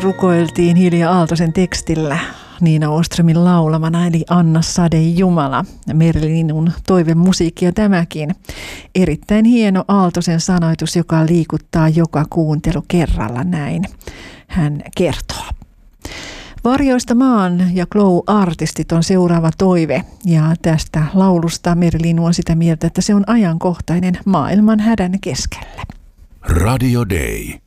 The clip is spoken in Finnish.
rukoiltiin Hilja Aaltosen tekstillä Niina Åströmin laulamana, eli Anna Sade Jumala. Merlinun toivemusiikkia tämäkin. Erittäin hieno Aaltosen sanoitus, joka liikuttaa joka kuuntelu kerralla, näin hän kertoo. Varjoista maan ja Glow-artistit on seuraava toive, ja tästä laulusta Merlin on sitä mieltä, että se on ajankohtainen maailman hädän keskellä. Radio Day.